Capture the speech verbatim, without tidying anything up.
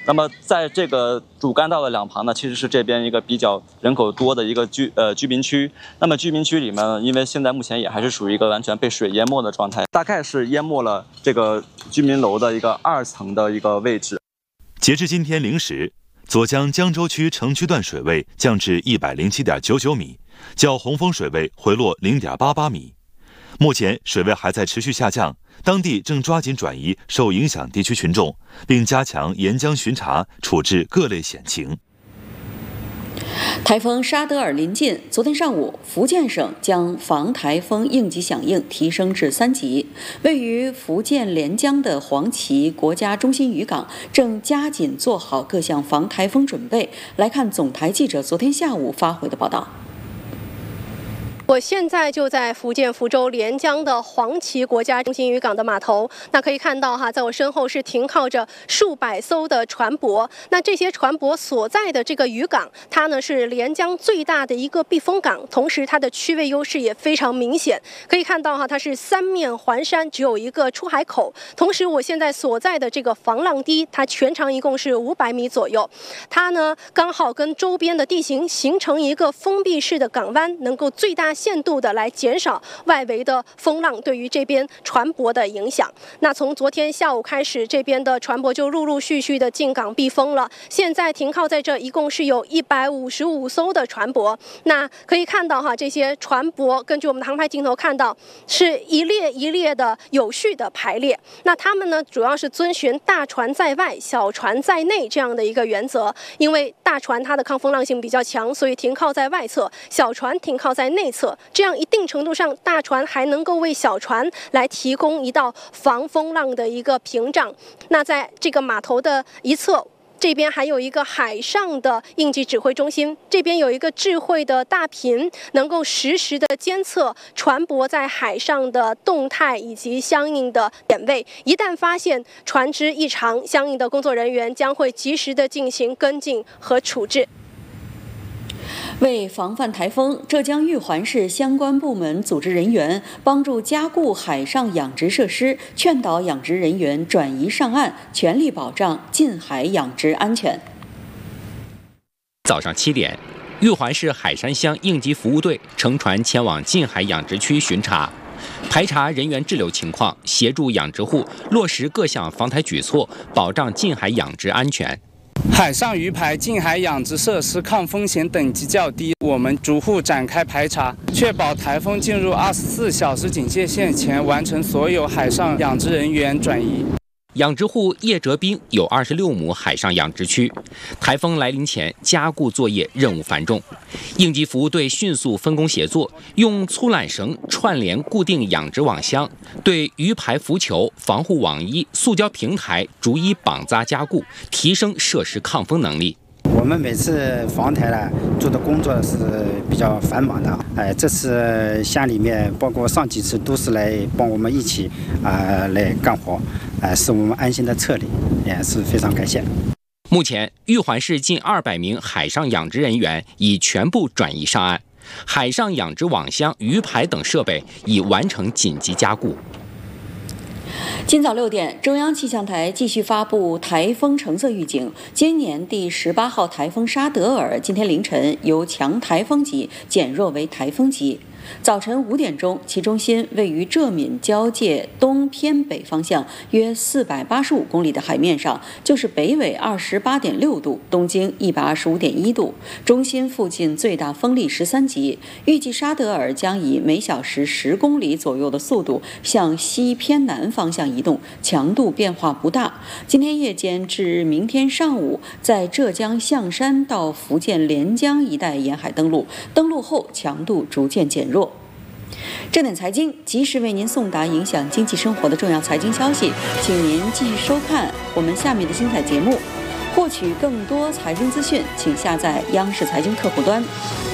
那么在这个主干道的两旁呢，其实是这边一个比较人口多的一个居呃居民区。那么居民区里面呢，因为现在目前也还是属于一个完全被水淹没的状态，大概是淹没了这个居民楼的一个二层的一个位置。 截至今天零时，左江江州区城区段水位降至一百零七点九九米，较洪峰水位回落零点八八米。目前水位还在持续下降，当地正抓紧转移受影响地区群众，并加强沿江巡查，处置各类险情。 台风沙德尔临近，昨天上午，福建省将防台风应急响应提升至三级。位于福建连江的黄岐国家中心渔港正加紧做好各项防台风准备。来看总台记者昨天下午发回的报道。 我现在就在福建福州连江的黄岐国家中心渔港的码头，那可以看到哈，在我身后是停靠着数百艘的船舶。那这些船舶所在的这个渔港，它呢是连江最大的一个避风港，同时它的区位优势也非常明显。可以看到哈，它是三面环山，只有一个出海口。同时，我现在所在的这个防浪堤，它全长一共是五百米左右，它呢刚好跟周边的地形形成一个封闭式的港湾，能够最大限度的来减少外围的风浪对于这边船舶的影响。那从昨天下午开始，这边的船舶就陆陆续续的进港避风了。现在停靠在这一共是有一百五十五艘的船舶。那可以看到哈，这些船舶根据我们的航拍镜头看到，是一列一列的有序的排列。那他们呢，主要是遵循大船在外，小船在内这样的一个原则。因为大船它的抗风浪性比较强，所以停靠在外侧，小船停靠在内侧。这样一定程度上，大船还能够为小船来提供一道防风浪的一个屏障。那在这个码头的一侧，这边还有一个海上的应急指挥中心，这边有一个智慧的大屏，能够实时的监测船舶在海上的动态以及相应的点位。一旦发现船只异常，相应的工作人员将会及时的进行跟进和处置。 为防范台风，浙江玉环市相关部门组织人员帮助加固海上养殖设施，劝导养殖人员转移上岸，全力保障近海养殖安全。 早上七点，玉环市海山乡应急服务队乘船前往近海养殖区巡查，排查人员滞留情况，协助养殖户落实各项防台举措，保障近海养殖安全。 海上鱼排近海养殖设施抗风险等级较低，我们逐户展开排查，确保台风进入二十四小时警戒线前完成所有海上养殖人员转移。 养殖户叶哲斌有二十六亩海上养殖区，台风来临前加固作业任务繁重，应急服务队迅速分工协作，用粗缆绳串联固定养殖网箱，对鱼排浮球、防护网衣、塑胶平台逐一绑扎加固，提升设施抗风能力。 我们每次防台呢做的工作是比较繁忙的，哎，这次乡里面包括上几次都是来帮我们一起啊、呃、来干活，哎、呃，是我们安心的撤离，也是非常感谢。 目前，玉环市近二百名海上养殖人员已全部转移上岸，海上养殖网箱、鱼排等设备已完成紧急加固。 今早六点，中央气象台继续发布台风橙色预警。今年第十八号台风沙德尔今天凌晨由强台风级减弱为台风级。早晨五点钟，其中心位于浙闽交界东偏北方向约四百八十五公里的海面上，就是北纬二十八点六度，东经一百二十五点一度。中心附近最大风力十三级，预计沙德尔将以每小时十公里左右的速度向西偏南方向移动，强度变化不大。今天夜间至明天上午，在浙江象山到福建连江一带沿海登陆，登陆后强度逐渐减弱。正点财经及时为您送达影响经济生活的重要财经消息，请您继续收看我们下面的精彩节目。获取更多财经资讯，请下载央视财经客户端。